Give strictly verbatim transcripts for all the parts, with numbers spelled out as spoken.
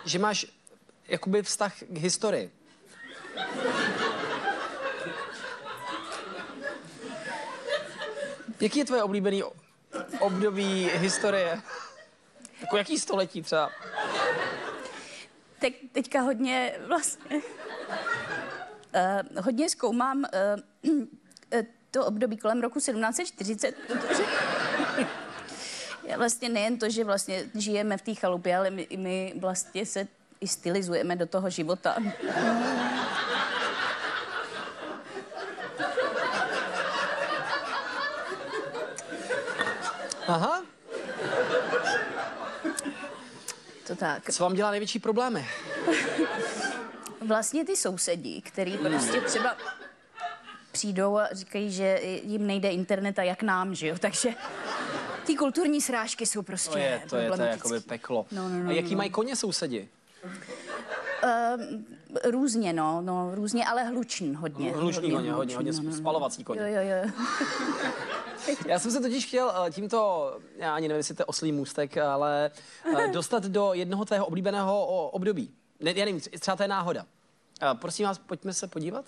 že máš jakoby vztah k historii. Jaký je tvoje oblíbený období historie? Jako jaký století třeba? Teď, teďka hodně vlastně... Uh, hodně zkoumám uh, uh, to období kolem roku sedmnáct set čtyřicet, protože... Vlastně nejen to, že vlastně žijeme v té chalupě, ale my, my vlastně se i stylizujeme do toho života. Aha. To tak. Co vám dělá největší problémy? Vlastně ty sousedí, který prostě třeba přijdou a říkají, že jim nejde internet a jak nám, že jo, takže ty kulturní srážky jsou prostě To je, to je, to je jakoby peklo. No, no, no, a jaký no. mají koně sousedi? Uh, různě, no, no, různě, ale hluční hodně. Hluční hodně, hodně, hodně, no, no, no. spalovací koně. Jo, jo, jo. Já jsem se totiž chtěl tímto, já ani nevím, jestli to je oslý můstek, ale dostat do jednoho tvého oblíbeného období. Ne, já nevím, třeba to je náhoda. Prosím vás, pojďme se podívat.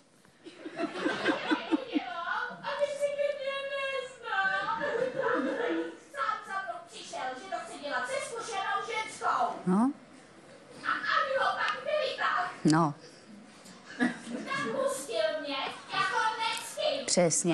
No. A aby ho pak vylital. No. Tak pustil mě jako necky. Přesně.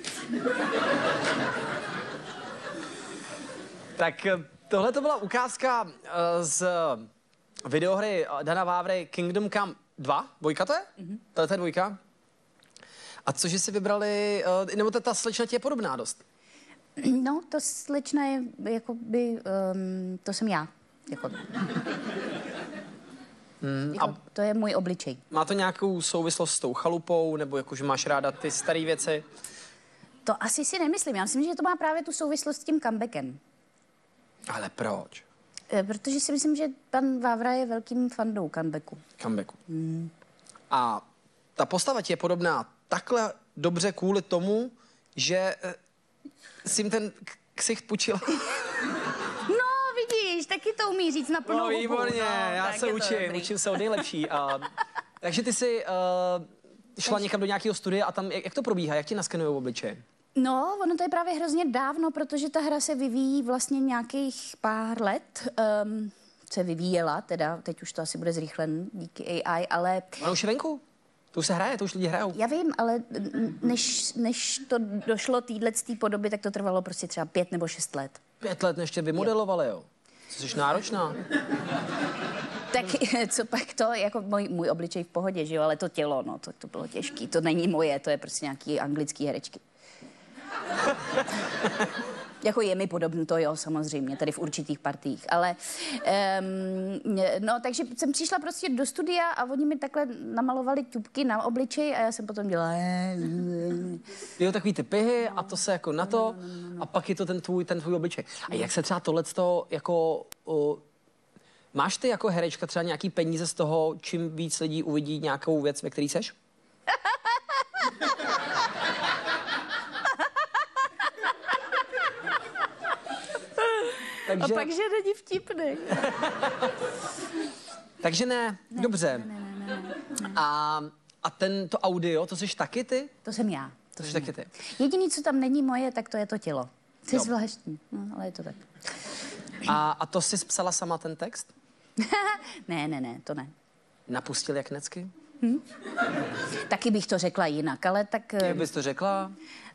Tak tohle to byla ukázka z videohry Dana Vávry Kingdom Come dva. Dvojka to je? Mm-hmm. To je ta dvojka. A cože si vybrali, nebo ta, ta slečna ti je podobná dost? No, to slečna je, jako by, um, to jsem já. Jako. Hmm, jako, a to je můj obličej. má to nějakou souvislost s tou chalupou, nebo jakože máš ráda ty staré věci? To asi si nemyslím. Já myslím, že to má právě tu souvislost s tím comebackem. Ale proč? E, protože si myslím, že pan Vávra je velkým fandou comebacku. Comebacku. Hmm. A ta postava ti je podobná takhle dobře kvůli tomu, že jsi jim ten ksicht půjčila. No, vidíš, taky to umí říct na plnou No, hubu. výborně, No, já se učím, dobrý. učím se od nejlepší. A, takže ty jsi uh, šla někam do nějakého studia a tam, jak, jak to probíhá, jak ti naskenujou obličeje? No, ono to je právě hrozně dávno, protože ta hra se vyvíjí vlastně nějakých pár let. Um, se vyvíjela, teda teď už to asi bude zrychlen díky A I, ale... Ono už je venku. To už se hraje, to už lidi hrajou. Já vím, ale než, než to došlo téhletý podoby, tak to trvalo prostě třeba pět nebo šest let. Pět let než tě vymodelovali, jo. Jsi náročná. Tak co pak to, jako můj, můj obličej v pohodě, že jo, ale to tělo, no, to, to bylo těžký. To není moje, to je prostě nějaký anglický herečky. Jako je mi podobný to, jo, samozřejmě, tady v určitých partiích, ale um, no, takže jsem přišla prostě do studia a oni mi takhle namalovali ťupky na obličej a já jsem potom dělala... Jo, takový ty pihy a to se jako na to a pak je to ten tvůj, ten tvůj obličej. A jak se třeba tohleto jako... Uh, máš ty jako herečka třeba nějaký peníze z toho, čím víc lidí uvidí nějakou věc, ve který seš? Takže... A pak, že není vtipný. Takže ne, ne dobře. Ne, ne, ne, ne, ne. A, a ten, to audio, to jsi taky ty? To jsem já. To jsi taky ty. Jediný, co tam není moje, tak to je to tělo. To je zvláštní, no, ale je to tak. A, a to jsi psala sama ten text? Ne, ne, ne, to ne. Napustil jak necky? Hm? Taky bych to řekla jinak, ale tak... Jak bys to řekla?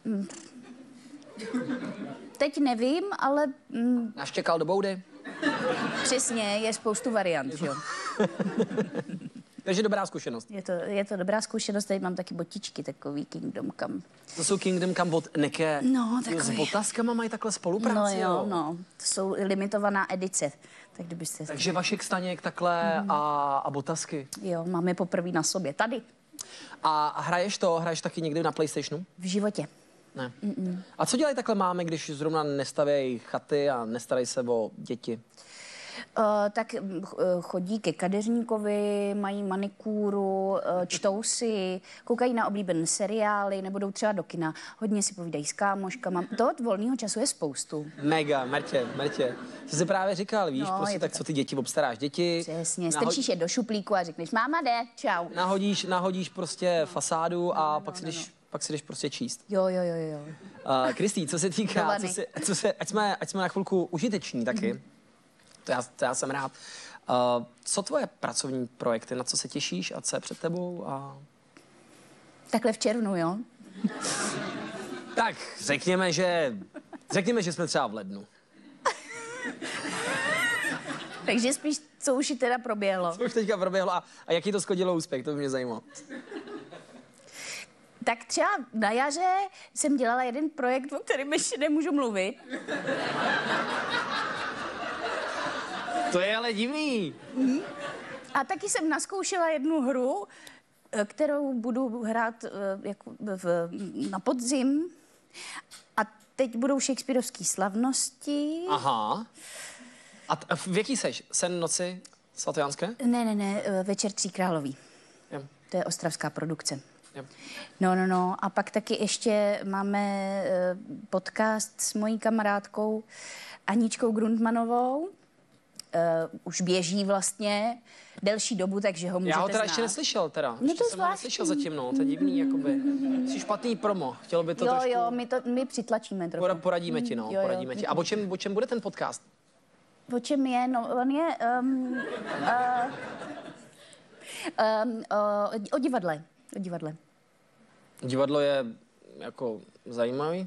Teď nevím, ale... Mm, Nás čekal do boudy? Přesně, je spoustu variant, jo. Takže dobrá zkušenost. Je to, je to dobrá zkušenost, tady mám taky botičky, takový Kingdom Come. To jsou Kingdom Come od Neke. No, takový. S botaskama mají takhle spolupráci, No jo, no. To jsou limitovaná edice. Tak kdybyste... Takže Vašek Staněk takhle mm. a, a botasky. Jo, máme poprvé na sobě. Tady. A hraješ to? Hraješ taky někdy na PlayStationu? V životě. Ne. Mm-mm. A co dělají takhle máme, když zrovna nestavějí chaty a nestarají se o děti? Uh, tak uh, chodí ke kadeřníkovi, mají manikúru, uh, čtou si, koukají na oblíbené seriály, nebo jdou třeba do kina. Hodně si povídají s kámoškama. Toho volného času je spoustu. Mega, Martě, Martě. Co jsi právě říkal, víš, No, prostě je to tak, tak. co ty děti obstaráš. Děti Přesně, naho- strčíš je do šuplíku a řekneš, máma jde, čau. nahodíš, nahodíš prostě fasádu a pak si jdeš, pak si jdeš prostě číst. Jo, jo, jo, jo. Uh, Kristý, co se týká, Giovanni. co se, co se, ať, jsme, ať jsme na chvilku užiteční taky, mm-hmm. to, já, to já jsem rád. Uh, co tvoje pracovní projekty, na co se těšíš a co je před tebou? A... Takhle v červnu, jo? Tak, řekněme, že, řekněme, že jsme třeba v lednu. Takže spíš, co už i teda proběhlo. To už teďka proběhlo a, a jaký to skodilo úspěch, to by mě zajímalo. Tak třeba na jaře jsem dělala jeden projekt, o kterém ještě nemůžu mluvit. To je ale divný. A taky jsem naskoušela jednu hru, eh, kterou budu hrát eh, jako v, na podzim. A teď budou shakespearovské slavnosti. Aha. A t- v jaký seš? Sen noci svatojánské? Ne, ne, ne, eh, Večer tří královí. Jo. To je ostravská produkce. Jo. No, no, no. A pak taky ještě máme eh, podcast s mojí kamarádkou Aničkou Grundmanovou. Uh, už běží vlastně delší dobu, takže ho můžete Já ho teda znát. ještě neslyšel teda. No Ještě to jsem ho zvláštní. neslyšel zatím, no. To je divný, jakoby. Jsi špatný promo. Chtělo by to Jo, trošku... jo, my, to, my přitlačím trochu. Pora- Poradíme ti, no. Jo, jo. Poradíme ti. A o čem, o čem bude ten podcast? O čem je? No, on je um, uh, um, uh, o divadle. O divadle. Divadlo je jako zajímavý.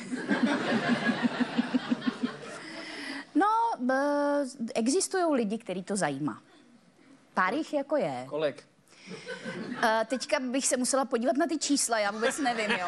No, uh, existují lidi, který to zajímá. Pár jich jako je. Kolik? Uh, teďka bych se musela podívat na ty čísla, já vůbec nevím, jo.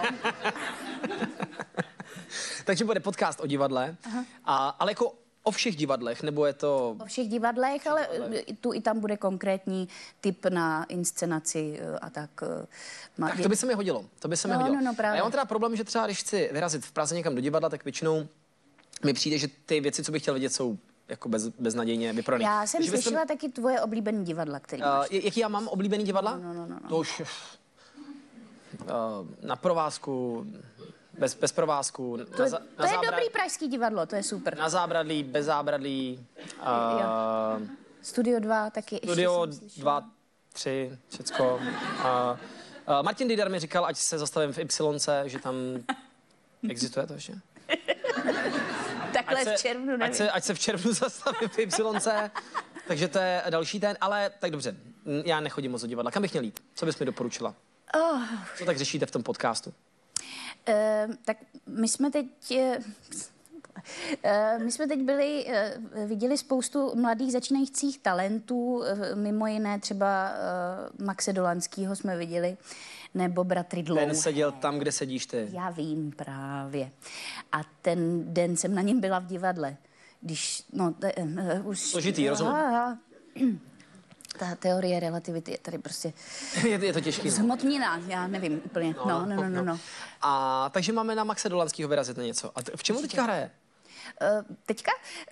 Takže bude podcast o divadle. A, ale jako o všech divadlech, nebo je to... O všech divadlech, ale eh, tu i tam bude konkrétní tip na inscenaci eh, a tak. eh, má- Tak to by se mi hodilo. To by se mi No, hodilo. no, no, právě. A já mám teda problém, že třeba když chci vyrazit v Praze někam do divadla, tak většinou mi přijde, že ty věci, co bych chtěl vidět, jsou jako bez, beznadějně vyprodaný. Já jsem Takže byste- slyšela taky tvoje oblíbený divadla, který Uh, máš. jaký já mám oblíbený divadla? No, no, no, no. To už... Uh, na provázku, bez, bez provázku, To, na, je- za, to na, je zábra, dobrý pražský divadlo, to je super. na zábradlí, bez zábradlí, uh, Studio dva taky studio ještě jsem slyšela. dva, tři, všecko. Uh, uh, Martin Didar mi říkal, ať se zastavím v Y, že tam existuje to ještě? Takhle Ať se, v červnu, ať nevím. se, ať se v červnu zastavím v Y, takže to je další ten, ale tak dobře, já nechodím moc do divadla. Kam bych měl jít? Co bys mi doporučila? Oh, Co tak řešíte v tom podcastu? eh, tak my jsme teď... eh, eh, My jsme teď byli, eh, viděli spoustu mladých začínajících talentů, eh, mimo jiné třeba eh, Maxe Dolanskýho jsme viděli, nebo bratry Dlouhé. Ten seděl tam, kde sedíš ty. Já vím právě. A ten den jsem na něm byla v divadle. Když, no, te, uh, už... Složitý, rozumím. Aha. Ta teorie relativity je tady prostě je, je to těžký. No. zhmotněná, já nevím úplně. No, no, no, no. no. A takže máme na Maxe Dolanskýho vyrazit na něco. A t- v čemu teďka hraje? Uh, teďka?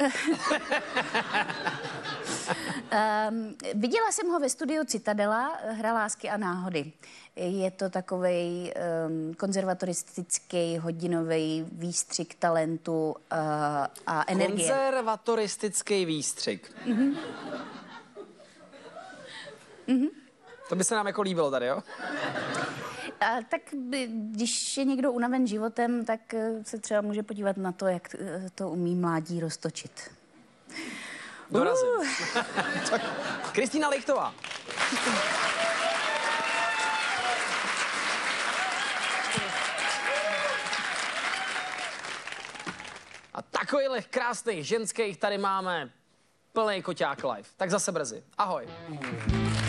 um, viděla jsem ho ve studiu Citadela, Hra lásky a náhody. Je to takovej um, konzervatoristický hodinový výstřik talentu uh, a energie. Konzervatoristický výstřik. Mm-hmm. Mm-hmm. To by se nám jako líbilo tady, jo? A tak by, když je někdo unaven životem, tak uh, se třeba může podívat na to, jak uh, to umí mládí roztočit. Dorazím. Tak, Kristýna Lichtová. A takových krásných ženských tady máme plný koťák live. Tak zase brzy. Ahoj.